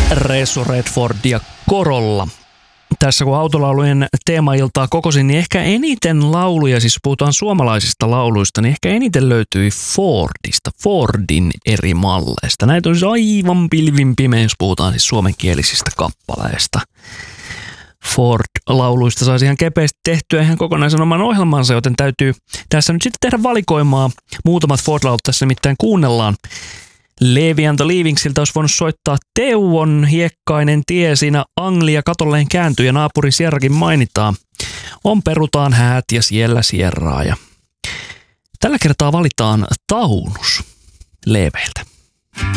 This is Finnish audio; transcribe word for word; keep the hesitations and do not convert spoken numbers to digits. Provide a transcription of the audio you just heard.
Resso, Redford ja Corolla. Tässä kun autolaulujen teemailtaa kokosin, niin ehkä eniten lauluja, siis puhutaan suomalaisista lauluista, niin ehkä eniten löytyi Fordista, Fordin eri malleista. Näitä on siis aivan pilvin pimeä, jos puhutaan siis suomenkielisistä kappaleista. Ford-lauluista saisi ihan kepeästi tehtyä ihan kokonaisen oman ohjelmansa, joten täytyy tässä nyt sitten tehdä valikoimaa. Muutamat Ford-laulut tässä nimittäin kuunnellaan. Levi and the Leavingsiltä olisi voinut soittaa Teuon hiekkainen tie siinä Anglia katolleen kääntyy ja naapurin Sierrakin mainitaan. On perutaan häät ja siellä sierraa. Ja tällä kertaa valitaan Taunus Leveiltä.